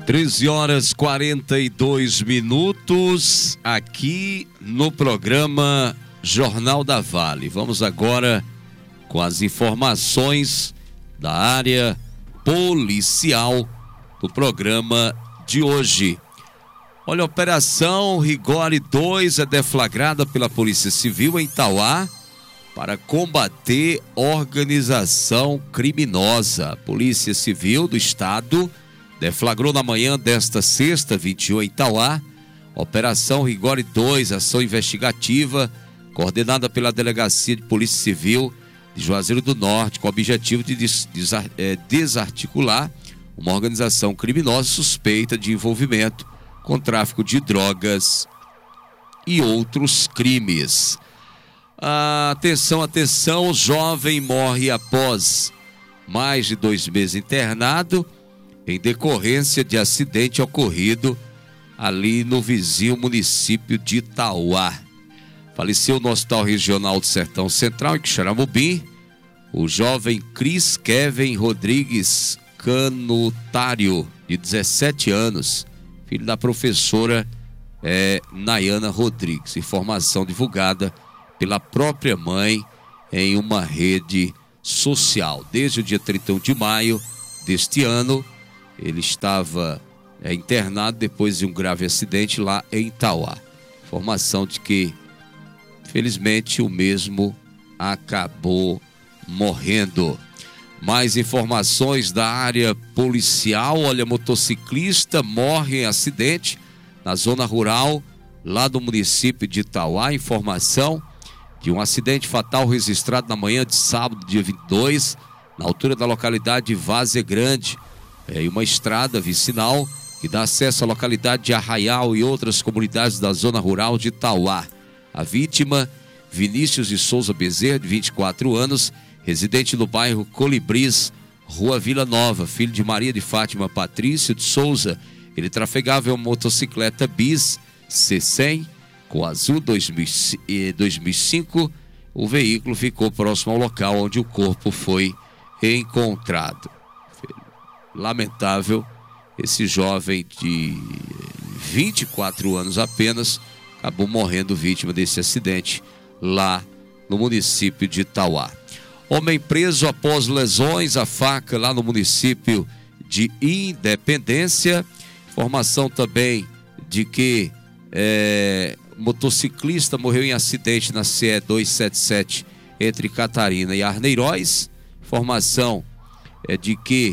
13h42 aqui no programa Jornal da Vale. Vamos agora com as informações da área policial do programa de hoje. Olha, a Operação Rigore 2 é deflagrada pela Polícia Civil em Tauá para combater organização criminosa. A Polícia Civil do Estado deflagrou na manhã desta sexta, 21, em Tauá, Operação Rigore 2, ação investigativa coordenada pela Delegacia de Polícia Civil de Juazeiro do Norte, com o objetivo de desarticular uma organização criminosa suspeita de envolvimento com tráfico de drogas e outros crimes. Atenção, atenção, jovem morre após mais de 2 meses internado em decorrência de acidente ocorrido ali no vizinho município de Tauá. Faleceu no Hospital Regional do Sertão Central, em Quixeramobim, o jovem Cris Kevin Rodrigues Canutário, de 17 anos, filho da professora Nayana Rodrigues. Informação divulgada pela própria mãe em uma rede social. Desde o dia 31 de maio deste ano, ele estava internado depois de um grave acidente lá em Tauá. Informação de que, felizmente, o mesmo acabou morrendo. Mais informações da área policial. Olha, motociclista morre em acidente na zona rural lá do município de Tauá. Informação de um acidente fatal registrado na manhã de sábado, dia 22, na altura da localidade de Várzea Grande. Em uma estrada vicinal que dá acesso à localidade de Arraial e outras comunidades da zona rural de Tauá. A vítima, Vinícius de Souza Bezerra, de 24 anos, residente no bairro Colibris, Rua Vila Nova, filho de Maria de Fátima Patrício de Souza. Ele trafegava uma motocicleta Bis C100 com azul 2005. O veículo ficou próximo ao local onde o corpo foi encontrado. Lamentável, esse jovem de 24 anos apenas acabou morrendo vítima desse acidente lá no município de Tauá. Homem preso após lesões à faca lá no município de Independência. Informação também de que motociclista morreu em acidente na CE 277 entre Catarina e Arneiroz. Informação de que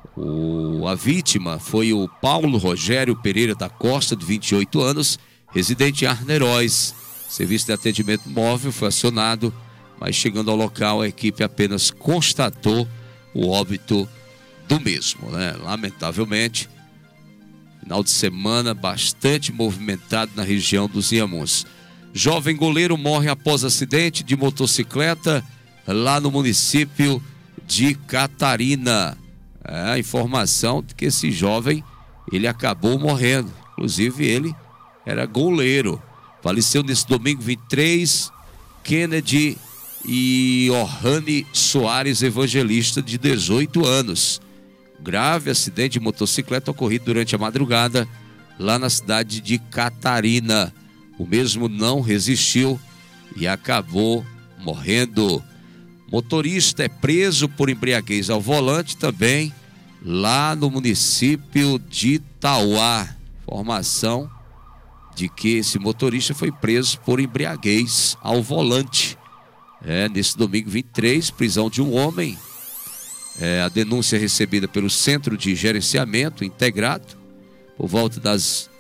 a vítima foi o Paulo Rogério Pereira da Costa, de 28 anos, residente em Arneiroz. Serviço de atendimento móvel foi acionado, mas chegando ao local, a equipe apenas constatou o óbito do mesmo, né? Lamentavelmente, final de semana bastante movimentado na região dos Inhamuns. Jovem goleiro morre após acidente de motocicleta lá no município de Catarina. A informação de que esse jovem, ele acabou morrendo. Inclusive, ele era goleiro. Faleceu nesse domingo 23, Kennedy e Ohane Soares Evangelista, de 18 anos. Grave acidente de motocicleta ocorrido durante a madrugada lá na cidade de Catarina. O mesmo não resistiu e acabou morrendo. Motorista é preso por embriaguez ao volante também lá no município de Tauá. Informação de que esse motorista foi preso por embriaguez ao volante. Nesse domingo 23, prisão de um homem. A denúncia recebida pelo Centro de Gerenciamento Integrado. Por volta das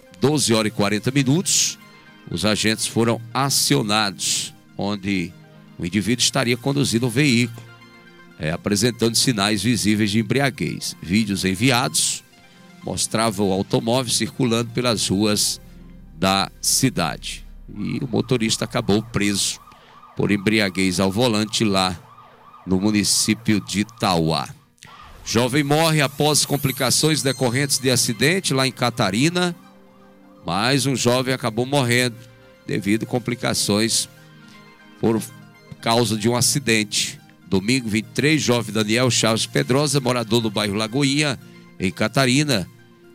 12h40, os agentes foram acionados, onde o indivíduo estaria conduzindo o veículo, apresentando sinais visíveis de embriaguez. Vídeos enviados mostravam o automóvel circulando pelas ruas da cidade. E o motorista acabou preso por embriaguez ao volante lá no município de Tauá. Jovem morre após complicações decorrentes de acidente lá em Catarina. Mais um jovem acabou morrendo devido a complicações por causa de um acidente. Domingo 23, jovem Daniel Chaves Pedrosa, morador do bairro Lagoinha, em Catarina,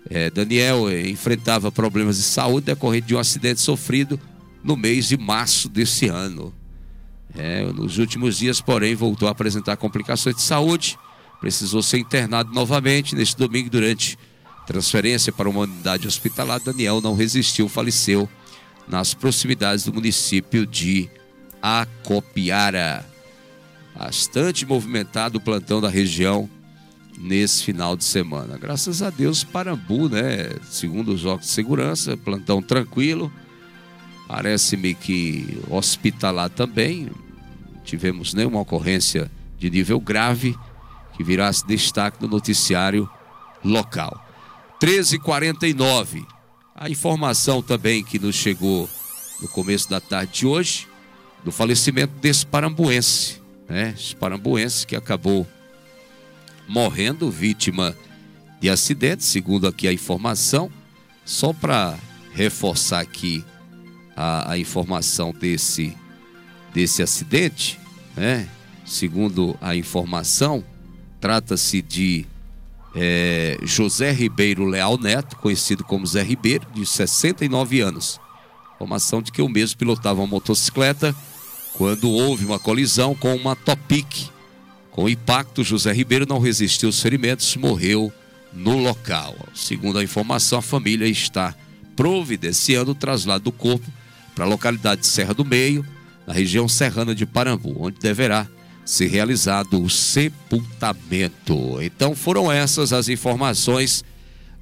Daniel enfrentava problemas de saúde decorrente de um acidente sofrido no mês de março desse ano. Nos últimos dias, porém, voltou a apresentar complicações de saúde, precisou ser internado novamente. Neste domingo, durante transferência para uma unidade hospitalar, Daniel não resistiu, faleceu nas proximidades do município de Acopiara. Bastante movimentado o plantão da região nesse final de semana. Graças a Deus, Parambu, segundo os órgãos de segurança, plantão tranquilo. Parece-me que hospitalar também. Tivemos nenhuma ocorrência de nível grave que virasse destaque no noticiário local. 13h49. A informação também que nos chegou no começo da tarde de hoje, do falecimento desse parambuense, esse parambuense que acabou morrendo, vítima de acidente, segundo aqui a informação. Só para reforçar aqui a informação desse acidente, segundo a informação, trata-se de José Ribeiro Leal Neto, conhecido como Zé Ribeiro, de 69 anos. Informação de que o mesmo pilotava uma motocicleta quando houve uma colisão com uma Topic. Com o impacto, José Ribeiro não resistiu aos ferimentos, morreu no local. Segundo a informação, a família está providenciando o traslado do corpo para a localidade de Serra do Meio, na região serrana de Parambu, onde deverá ser realizado o sepultamento. Então foram essas as informações